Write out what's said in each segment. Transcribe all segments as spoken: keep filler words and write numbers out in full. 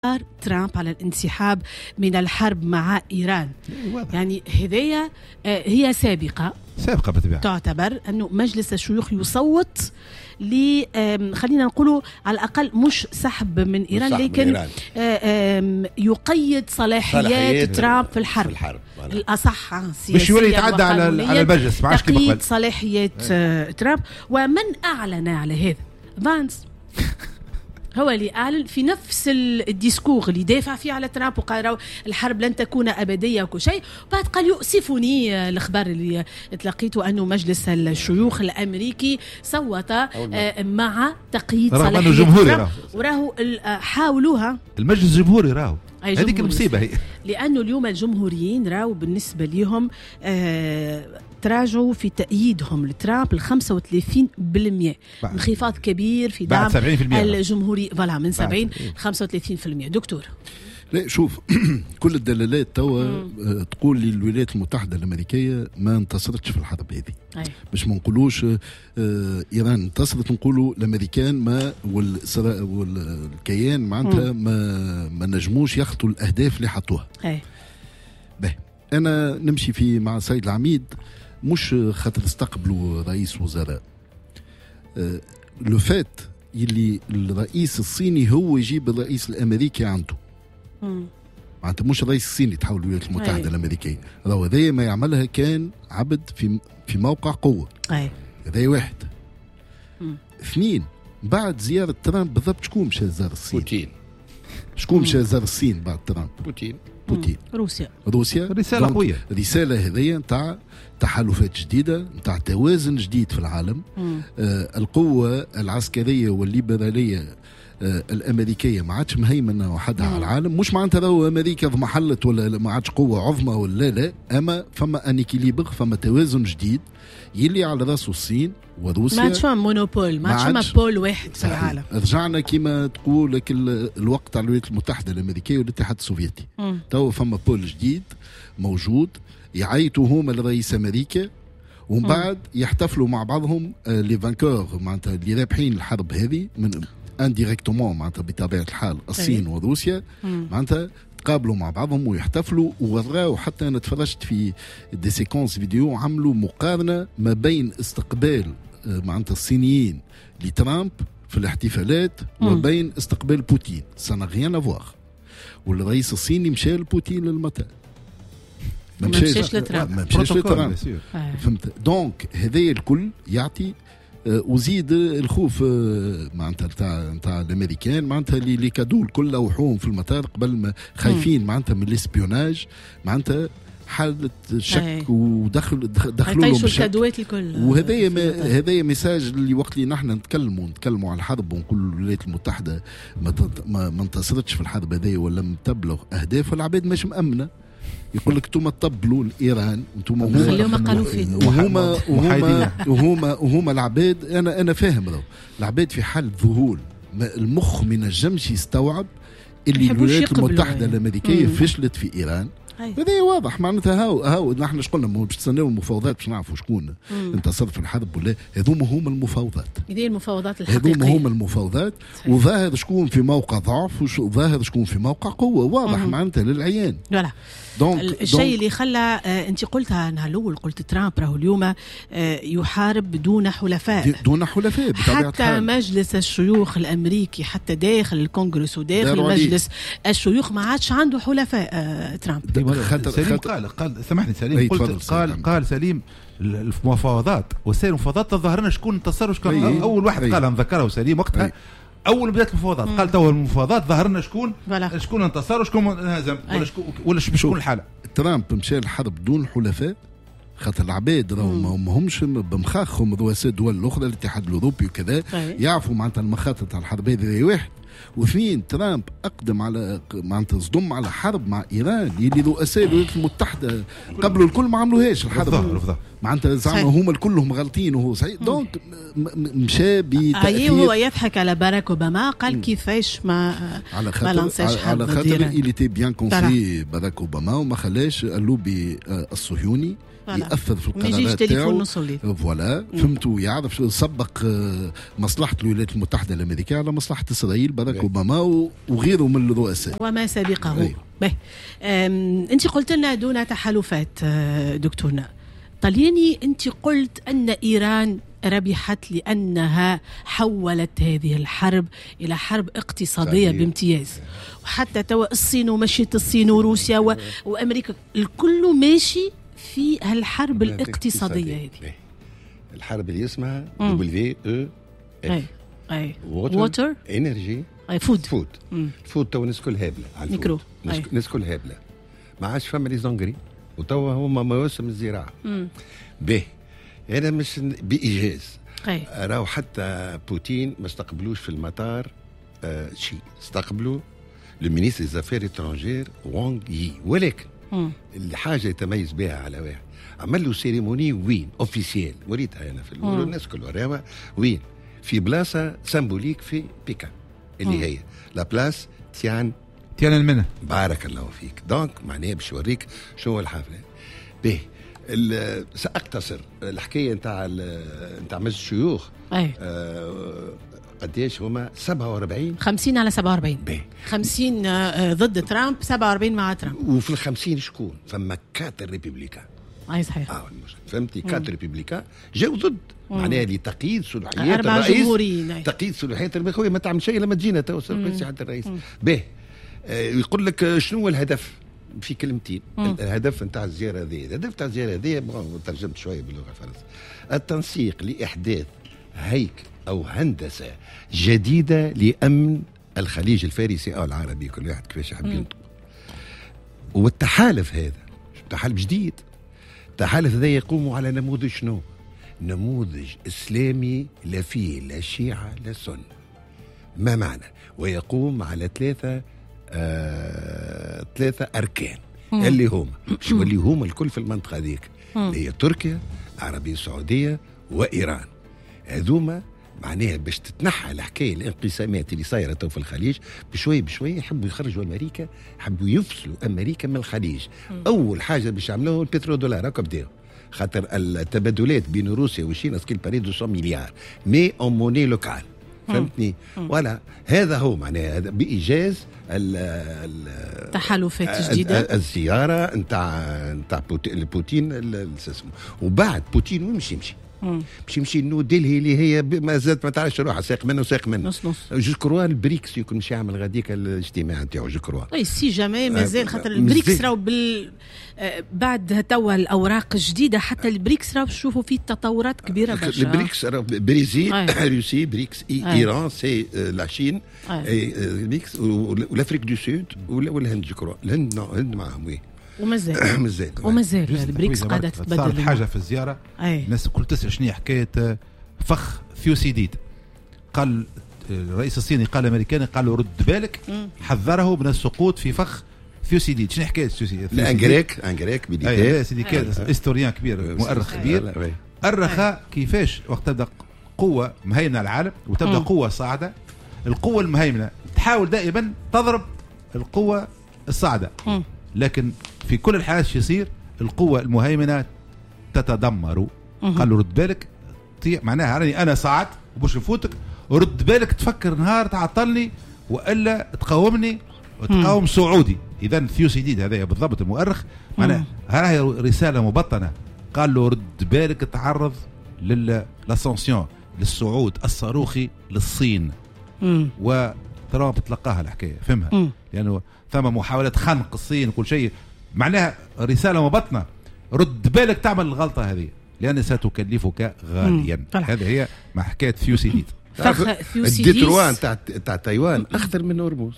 ترامب على الانسحاب من الحرب مع إيران. يعني هذية هي سابقة سابقة بالطبيعة. تعتبر أنه مجلس الشيوخ يصوت ل خلينا نقوله على الأقل مش سحب من إيران، لكن من إيران. يقيد صلاحيات, صلاحيات ترامب في الحرب, في الحرب. الأصح مش يولي يتعدى على على المجلس، معاش تقييد صلاحيات اه. ترامب. ومن أعلن على هذا؟ فانس هو اللي أعلن في نفس الديسكور اللي دافع فيه على ترامب وقال الحرب لن تكون أبدية وكل شيء. بعد قال يؤسفني الأخبار اللي تلقيته أنه مجلس الشيوخ الأمريكي صوت مع تقييد صلاحية ترامب، وراه حاولوها المجلس الجمهوري راهو هذيك المصيبة هي، لأنه اليوم الجمهوريين راهو بالنسبة لهم آه تراجعوا في تأييدهم لترامب ل خمسة وثلاثين بالمئة، انخفاض كبير في دعم الجمهوري فوالا من سبعين ل خمسة وثلاثين بالمئة. دكتور لا شوف كل الدلالات توا تقول لي الولايات المتحدة الأمريكية ما انتصرتش في الحرب هذه. مش ما نقولوش إيران انتصرت، نقولوا الأمريكان ما والكيان معناتها ما ما نجموش يخطوا الأهداف اللي حطوها. به أنا نمشي في مع سيد العميد مش خاطر استقبلوا رئيس وزراء، أه لو فات يلي الرئيس الصيني هو يجيب الرئيس الأمريكي عنده، معناتها مش الرئيس الصيني تحول الولايات المتحدة الأمريكية، راهو هذايا ما يعملها كان عبد في في موقع قوة. هذايا واحد. مم. اثنين، بعد زيارة ترامب بالضبط شكون مشى زار الصين؟ بوتين. شكون مشى زار الصين بعد ترامب؟ بوتين. بوتين. روسيا. روسيا. رسالة قوية. رسالة هذيا نتاع تحالفات جديدة، نتاع توازن جديد في العالم. آه القوة العسكرية والليبرالية آه الأمريكية ما عادش مهيمنة وحدها على العالم، مش معناتها لو أمريكا ضمحلت ولا ما عادش قوة عظمى ولا لا، أما فما أنيكيليبر، فما توازن جديد يلي على راسه الصين وروسيا. ما عادش فما مونوبول، ما عادش فما بول واحد في العالم. رجعنا كما تقول لك الوقت على الولايات المتحدة الأمريكية والاتحاد السوفيتي. تو فما بول جديد موجود، يعيطوا هما لرئيس أمريكا ومن بعد يحتفلوا مع بعضهم لي فانكور معناتها اللي رابحين الحرب هذه من انديريكتومون معناتها بطبيعة الحال الصين وروسيا، معناتها تقابلوا مع بعضهم ويحتفلوا. وراو حتى انا تفرجت في دي سيكونس فيديو عملوا مقارنه ما بين استقبال معناتها الصينيين لترامب في الاحتفالات وبين استقبال بوتين، سنا غيان افواغ. والرئيس الصيني مشى لبوتين للمطار، ما مشاش لترامب، ما مشاش لترامب. فهمت؟ دونك هذا الكل يعطي وزيد الخوف معناتها نتاع نتاع الامريكان، معناتها اللي اللي كادوا الكل لوحوهم في المطار قبل ما خايفين معناتها من الاسبيوناج، معناتها حالة شك ودخل دخلوا لهم الكادوات الكل. وهذا هذا ميساج اللي وقت اللي نحن نتكلموا نتكلموا على الحرب ونقول الولايات المتحدة ما ما انتصرتش في الحرب هذه ولا تبلغ اهداف، والعباد مش مأمنة. يقول لك انتم تطبلوا لايران، انتم خليهم قالوا فين وهما وهما وهما وهما العباد. انا انا فاهم راهو العباد في حال ذهول، المخ ما نجمش يستوعب اللي الولايات المتحده الامريكيه فشلت في ايران. هذا واضح معناتها. هاو هاو نحن اش قلنا باش نستناو المفاوضات باش نعرفوا شكون انتصر في الحرب ولا. هذوما هما المفاوضات، هذه المفاوضات الحقيقيه، هذوما هما المفاوضات. وظاهر شكون في موقع ضعف وظاهر شكون في موقع قوه، واضح معناتها للعيان. لا الشيء اللي خلى آه انت قلتها نهار الاول، قلت ترامب راهو اليوم آه يحارب بدون حلفاء، دون حلفاء حتى حال. مجلس الشيوخ الامريكي حتى داخل الكونغرس وداخل مجلس الشيوخ ما عادش عنده حلفاء. آه ترامب خطر سليم خطر. قال قال سامحني سليم، قلت قال قال سليم المفاوضات وسائل المفاوضات تظهرنا شكون انتصر وشكون اول واحد قال نذكره سليم وقتها. أي. اول بدايه المفاوضات قال تو المفاوضات ظهرنا شكون بلا. شكون انتصر وشكون انهزم ولا شكون ولا شكون الحاله. ترامب مشى الحرب بدون حلفاء خاطر العباد راهو ما همش بمخاخهم رؤساء الدول الاخرى الاتحاد الاوروبي وكذا يعرفوا معناتها المخاطر تاع الحرب هذه. واحد واثنين، ترامب اقدم على معناتها صدم على حرب مع ايران اللي رؤساء الولايات المتحده قبلوا الكل ما عملوهاش الحرب معناتها زعما هما كلهم غلطين وهو صحيح. دونك مشى بتاثير. هو يضحك على باراك اوباما، قال كيفاش ما على خاطر على خاطر اللي تي بيان كونسي باراك اوباما وما خلاش اللوبي الصهيوني يأثر في القرارات تاعو. فوالا فهمتوا، يعرف سبق مصلحة الولايات المتحدة الأمريكية على مصلحة إسرائيل باراك اوباما وغيره من الرؤساء وما سبقه. باهي انت قلت لنا دون تحالفات دكتورنا طلياني، انت قلت ان ايران ربحت لأنها حولت هذه الحرب إلى حرب اقتصادية صحيح. بامتياز. وحتى توا الصين ومشيت الصين وروسيا و... وأمريكا الكل ماشي في هالحرب الاقتصادية هذه. الحرب اللي اسمها دبليو او اف اي ووتر انرجي اي فود فود الفود تو الناس الكل هابله على الفود، الناس الكل هابله، ما عادش فما لي زونغري وتوا هما مواسم الزراعه. به هذا مش بإيجاز. راهو حتى بوتين ما استقبلوش في المطار آه شيء، استقبلوا المينيستر الزافير اترونجير وانغ يي، ولكن مم. الحاجه يتميز بها على واحد، عمل له سيريموني وين اوفيسيال، وريتها انا في المول الناس كلها راهو وين في بلاصه سامبوليك في بيكان اللي مم. هي لا بلاس تيان تيان المنى. بارك الله فيك. دونك معناها باش يوريك شنو الحفله. به سأقتصر الحكايه نتاع نتاع مجلس الشيوخ. اي آه قديش هما سبعة وأربعين خمسين على سبعة وأربعين خمسين آه ضد ترامب، سبعة وأربعين مع ترامب. وفي الخمسين شكون؟ فما كاتر ريبوبليكان. اي صحيح. اه فهمتي كاتر ريبوبليكان جاوا ضد معناها لتقييد صلاحيات الرئيس، تقييد صلاحيات الرئيس. ما تعمل شيء لما تجينا تو حتى الرئيس به آه يقول لك شنو هو الهدف في كلمتين. مم. الهدف نتاع الزياره هذه، الهدف نتاع الزياره هذه ترجمت شويه باللغه الفرنسيه، التنسيق لاحداث هيكل او هندسه جديده لامن الخليج الفارسي او العربي، كل واحد كيفاش يحب ينطق. والتحالف هذا تحالف جديد، التحالف هذا يقوم على نموذج شنو؟ نموذج اسلامي لا فيه لا شيعه لا سنه. ما معنى؟ ويقوم على ثلاثه آه، ثلاثة أركان. مم. اللي هم مش اللي هم الكل في المنطقة ذيك اللي هي تركيا، العربية السعودية وإيران. هذوما معناها باش تتنحى الحكاية الانقسامات اللي صايرة تو في الخليج بشوية بشوية، يحبوا يخرجوا أمريكا، يحبوا يفصلوا أمريكا من الخليج. مم. أول حاجة باش يعملوها البترو دولار، هكا بداوا خاطر التبادلات بين روسيا والصين اسكيل باريس مئتين مليار مي اون موني لوكال. فهمتني؟ ولا هذا هو معناها بإيجاز تحالفات جديدة، الزيارة نتاع نتاع بوتين اسمه. وبعد بوتين ويمشي يمشي باش يمشي نو دلهي اللي هي ما زالت ما تعرفش روحها، ساق منه وساق منه نص نص. جو كروا البريكس يكون مش يعمل غاديك الاجتماع نتاعو جو كروا. اي سي جامي مازال خاطر البريكس راهو بال بعد توا الاوراق الجديده حتى البريكس راهو تشوفوا فيه تطورات كبيره برشا. البريكس بريزيل روسيا بريكس ايران سي لا شين البريكس والافريك دو سود والهند جو كروا. الهند الهند معاهم وي ومازال مازال ومازال البريكس قاعده تتبدل. صارت حاجه في الزياره الناس الكل تسال شنو حكايه فخ ثيوسيديد. قال الرئيس الصيني قال الامريكاني قال له رد بالك، حذره من السقوط في فخ ثيوسيديد. شنو حكايه ثيوسيديد؟ انجريك انجريك بديتي سيدي كان استوريان كبير مؤرخ كبير أرخ كيفاش وقت تبدا قوه مهيمنه على العالم وتبدا قوه صاعده. القوه المهيمنه تحاول دائما تضرب القوه الصاعده، لكن في كل الحالات شو يصير؟ القوة المهيمنة تتدمر. قال له رد بالك، معناها راني أنا صعد وباش نفوتك، ورد بالك تفكر نهار تعطلني وإلا تقاومني وتقاوم صعودي. إذا ثيوسيديد هذا بالضبط المؤرخ معناها هاي رسالة مبطنة. قال له رد بالك تعرض للاسانسيون للصعود الصاروخي للصين. وترامب تلقاها الحكاية فهمها، لأنه ثم محاولة خنق الصين وكل شيء. معناها رسالة مبطنة، رد بالك تعمل الغلطة هذه لأن ستكلفك غاليا. هذه هي مع حكاية ثيوسيديد. فخ ثيوسيديد الديتروان تاع تاع تايوان أخطر من هرمز.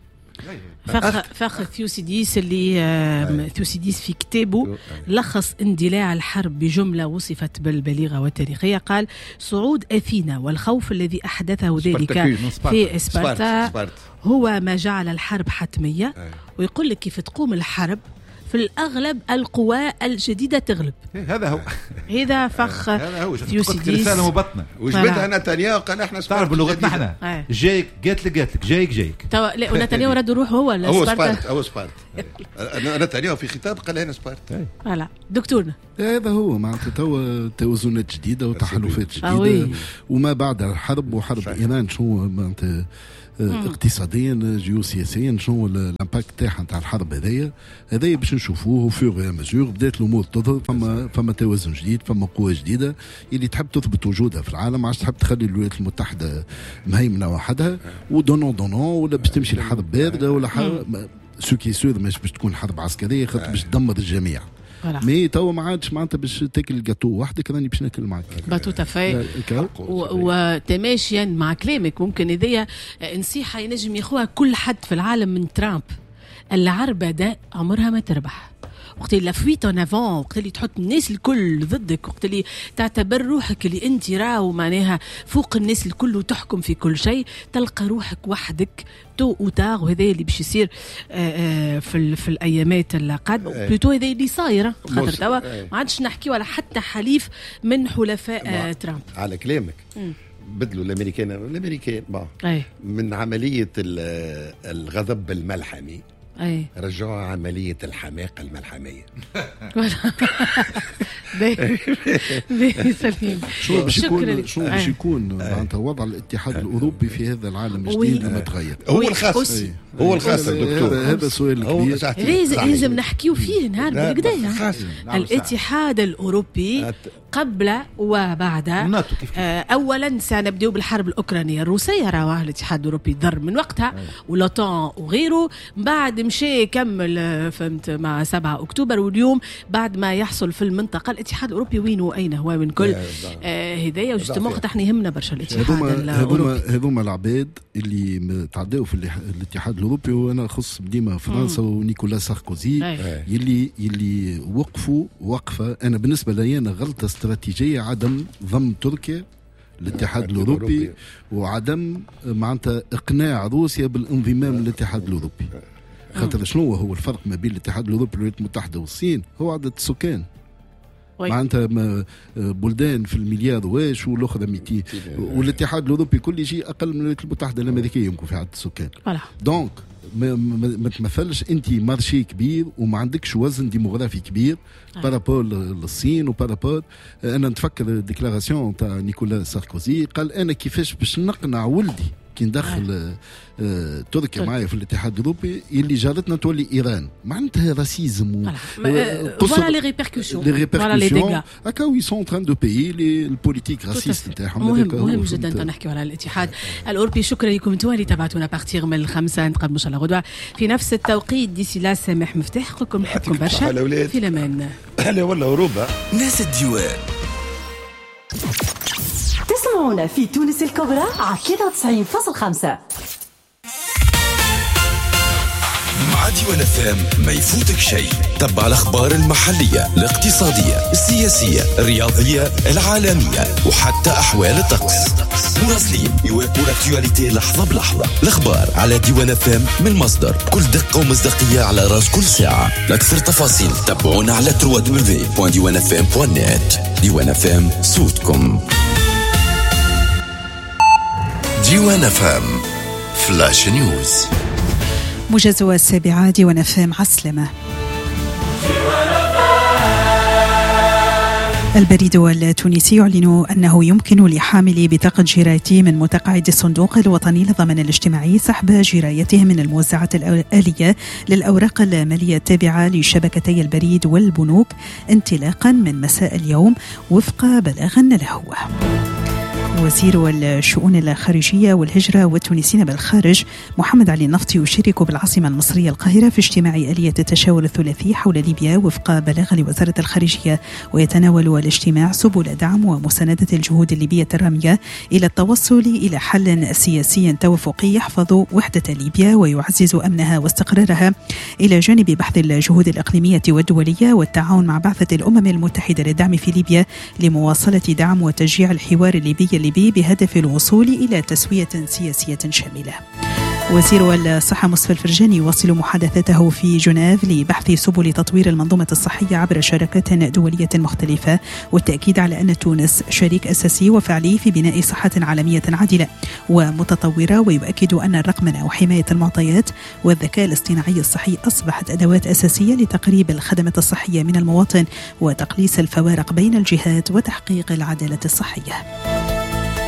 فخ فخ ثيوسيديس اللي آه ثيوسيديس في كتابه لخص اندلاع الحرب بجملة وصفت بالبليغة والتاريخية. قال صعود أثينا والخوف الذي أحدثه ذلك في إسبارتا هو ما جعل الحرب حتمية. ويقول لك كيف تقوم الحرب في الأغلب القوى الجديدة تغلب. هذا هو هذا فخ ثيوسيديس. رسالة مبطنة وجبتها نتنياهو قال احنا تعرف بلغتنا احنا جايك قالت لك قالت لك جايك جايك توا. لا ونتنياهو رد روح هو ولا هو سبارت هو سبارت نتنياهو في خطاب قال هنا سبارت. فوالا دكتورنا هذا هو معناتها توا توازنات جديدة وتحالفات جديدة وما بعد الحرب وحرب إيران شو معناتها اقتصاديا جيوسياسيا شنو الامباكت تاعها نتاع الحرب هذيا هذايا باش نشوفوه فور يا مزور. بدات الامور تظهر، فما فما توازن جديد، فما قوه جديده اللي تحب تثبت وجودها في العالم، عادش تحب تخلي الولايات المتحده مهيمنه وحدها ودونون دونون، ولا باش تمشي لحرب بارده ولا حرب سو كي سور مش باش تكون حرب عسكريه خاطر باش تدمر الجميع. مي توا ما عادش معناتها باش تاكل الجاتو وحدك، راني باش ناكل معك باتو تافاي. وتماشيا مع كلامك ممكن هذيا نصيحه ينجم ياخوها كل حد في العالم من ترامب، العربده عمرها ما تربح. وقت اللي لافويت اون افون، وقت اللي تحط الناس الكل ضدك، وقت اللي تعتبر روحك اللي انت راهو معناها فوق الناس الكل وتحكم في كل شيء، تلقى روحك وحدك تو وتاغ. وهذا اللي باش يصير في في الايامات القادمه، بلوتو هذا اللي صايره خاطر توا ما عادش نحكي ولا حتى حليف من حلفاء ترامب. على كلامك م. بدلوا الامريكان الامريكان من عمليه الغضب الملحمي أي. رجعوا عملية الحماقة الملحمية. باهي سليم. شو باش يكون شو باش يكون معناتها وضع الاتحاد الأوروبي في هذا العالم الجديد اللي متغير؟ هو الخاص هو الخاص دكتور، هذا سؤال كبير لازم نحكيو فيه نهار بالكدا. الاتحاد الأوروبي قبل وبعد آه اولا سنبداو بالحرب الاوكرانيه الروسيه، راه الاتحاد الاوروبي ضر من وقتها ولوطان وغيره، بعد مشى كمل فهمت مع سبعة اكتوبر، واليوم بعد ما يحصل في المنطقه الاتحاد الاوروبي وين واين هو من كل هدايا. وجوستومون خاطر احنا يهمنا برشا الاتحاد الاوروبي. هذوما العباد اللي تعداو في الاتحاد الاوروبي، وانا خص ديما فرنسا ونيكولا ساركوزي يلي يلي وقفوا وقفه انا بالنسبه لي انا غلطه استراتيجية، عدم ضم تركيا للاتحاد الأوروبي وعدم معناتها إقناع روسيا بالانضمام للاتحاد الأوروبي. خاطر شنو هو الفرق ما بين الاتحاد الأوروبي والولايات المتحدة والصين؟ هو عدد السكان. معناتها بلدان في المليار واش والاخرى مئتين، والاتحاد الأوروبي كل شيء أقل من الولايات المتحدة الأمريكية يمكن في عدد السكان. دونك ما, ما تمثلش انت مارشي كبير وما عندكش وزن ديموغرافي كبير آه. بارابول للصين وبارابول. انا نتفكر ديكلاراسيون تاع نيكولا ساركوزي قال انا كيفاش باش نقنع ولدي كي ندخل آه. آه تركيا معايا في الاتحاد الاوروبي اللي جارتنا تولي ايران، معناتها راسيزم فوالا لي ريبيركوسيون لي ريبيركوسيون هكا وي سون تران دو باي لي البوليتيك راسيست نتاعهم. مهم, مهم جدا نحكيو على الاتحاد الاوروبي. شكرا لكم انتم اللي تابعتونا بارتيغ من الخمسه، نتقابلوا ان شاء الله غدوه في نفس التوقيت. ديسي لا سامح مفتاح لكم، نحبكم برشا في الامان. هلا والله اوروبا ناس الديوان. تسمعونا في تونس الكبرى على ثلاثة وتسعين فاصلة خمسة. مع ديوان فام ما يفوتك شيء. تبع الأخبار المحلية الاقتصادية السياسية الرياضية العالمية وحتى أحوال الطقس. مراسلين يواكبوا الأكتواليتي لحظة بلحظة. الأخبار على ديوان فام من مصدر كل دقة ومصداقية على راس كل ساعة. لأكثر تفاصيل تابعونا على دبليو دبليو دبليو دوت ديوان فام دوت نت. ديوان فام صوتكم. ديوان فام فلاش نيوز. موجز السابعة ديوان فام عسلمة. البريد التونسي يعلن أنه يمكن لحاملي بطاقة جرايتي من متقاعد الصندوق الوطني للضمان الاجتماعي سحب جرايته من الموزعات الآلية للأوراق المالية التابعة لشبكتي البريد والبنوك انطلاقا من مساء اليوم وفق بلاغ له. وزير الشؤون الخارجية والهجرة والتونسيين بالخارج محمد علي النفطي يشارك بالعاصمة المصرية القاهرة في اجتماع آلية التشاور الثلاثي حول ليبيا وفق بلاغ لوزارة الخارجية. ويتناول الاجتماع سبل دعم ومساندة الجهود الليبية الرامية إلى التوصل إلى حل سياسي توافقي يحفظ وحدة ليبيا ويعزز أمنها واستقرارها، إلى جانب بحث الجهود الإقليمية والدولية والتعاون مع بعثة الأمم المتحدة للدعم في ليبيا لمواصلة دعم وتشجيع الحوار الليبي الليبي بهدف الوصول إلى تسوية سياسية شاملة. وزير الصحة مصطفى الفرجاني يواصل محادثته في جنيف لبحث سبل تطوير المنظومة الصحية عبر شراكات دولية مختلفة، والتأكيد على أن تونس شريك أساسي وفعلي في بناء صحة عالمية عادلة ومتطورة. ويؤكد أن الرقمنة وحماية المعطيات والذكاء الاصطناعي الصحي أصبحت أدوات أساسية لتقريب الخدمات الصحية من المواطن وتقليص الفوارق بين الجهات وتحقيق العدالة الصحية.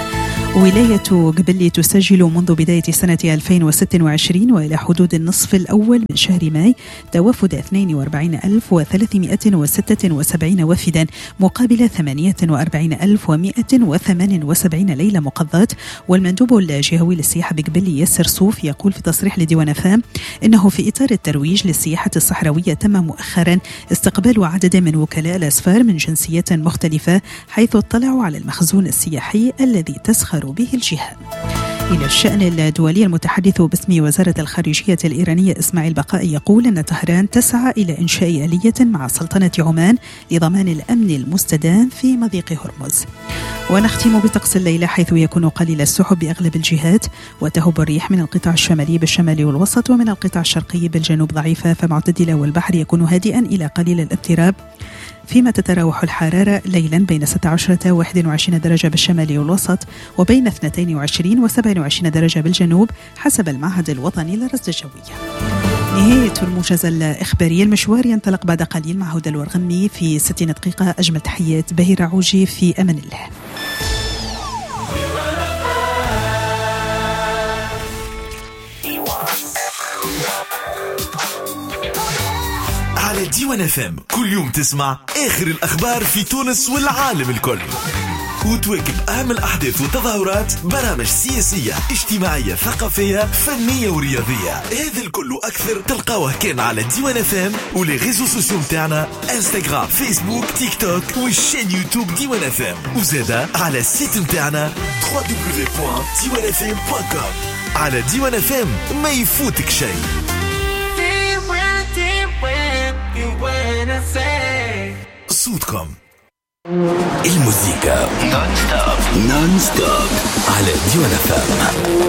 ولاية قبلي تسجل منذ بداية سنة ألفين وستة وعشرين وإلى حدود النصف الأول من شهر ماي توافد اثنين وأربعين ألف وثلاثمائة وستة وسبعين وفدا مقابل ثمانية وأربعين ألف ومائة وثمانية وسبعين ليلة مقضات. والمندوب الجهوي للسياحة بقبلي ياسر صوف يقول في تصريح لديوان فام إنه في إطار الترويج للسياحة الصحراوية تم مؤخرا استقبال عدد من وكلاء الأسفار من جنسيات مختلفة حيث اطلعوا على المخزون السياحي الذي تسخر به الجهة. إلى الشأن الدولي، المتحدث باسم وزارة الخارجية الإيرانية إسماعيل بقائي يقول أن طهران تسعى إلى إنشاء آلية مع سلطنة عمان لضمان الأمن المستدام في مضيق هرمز. ونختم بطقس الليلة حيث يكون قليل السحب بأغلب الجهات وتهب الريح من القطاع الشمالي بالشمال والوسط ومن القطاع الشرقي بالجنوب ضعيفة فمعتدلة، والبحر يكون هادئا إلى قليل الاضطراب، فيما تتراوح الحرارة ليلا بين ستة عشر وواحد وعشرين درجة بالشمال والوسط وبين اثنتين وعشرين وسبعة وعشرين درجة بالجنوب حسب المعهد الوطني للرصد الجوية. نهاية الموجز الإخباري. المشوار ينطلق بعد قليل مع هدى الورغمي في ستين دقيقة. أجمل تحيات بهيرة عوجي، في أمان الله. على ديوان اف ام كل يوم تسمع آخر الأخبار في تونس والعالم الكل، وتواكب أهم الأحداث والتظاهرات، برامج سياسية اجتماعية ثقافية فنية ورياضية. هذا الكل وأكثر تلقاوه كان على ديوان اف ام ولي ريزو سوسيو متاعنا انستغرام فيسبوك تيك توك والشين يوتيوب ديوان اف ام، وزادا على السيت متاعنا دبليو دبليو دبليو دوت ديوان اف ام دوت كوم. على ديوان اف ام ما يفوتك شيء. صوتكم الموسيقى نون ستوب نون ستوب على ديوان اف ام.